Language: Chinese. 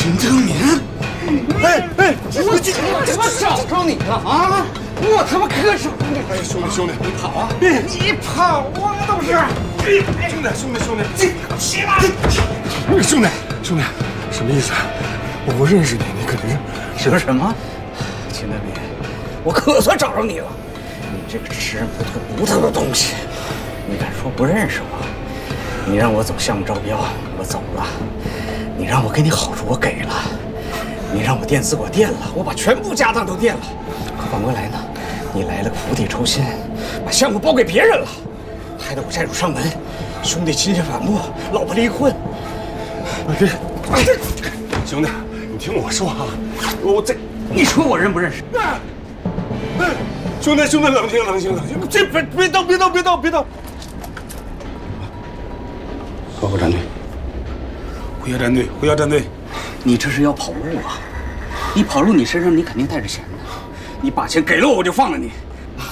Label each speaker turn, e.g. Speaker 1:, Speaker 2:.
Speaker 1: 陈成民，
Speaker 2: 我找着你了啊！我他妈可找着你！
Speaker 1: 哎，兄弟，
Speaker 2: 你跑啊！你跑啊！都是！
Speaker 1: 兄弟，起来！兄弟，什么意思？我不认识你，你肯定是……
Speaker 2: 你说什么？秦德民，我可算找着你了！你这个吃人不吐骨头的东西，你敢说不认识我？你让我走项目招标，我走了；你让我给你好处，我给了；你让我垫资我垫了，我把全部家当都垫了。可反过来呢，你来了个釜底抽薪，把项目包给别人了，害得我债主上门，兄弟亲戚反目，老婆离婚。
Speaker 1: 兄弟，你听我说啊，
Speaker 2: 你说我认不认识？
Speaker 1: 兄弟，冷静，这别动！保护战队，回校战队。
Speaker 2: 你这是要跑路啊！你跑路，你身上你肯定带着钱的。你把钱给了我，我就放了你。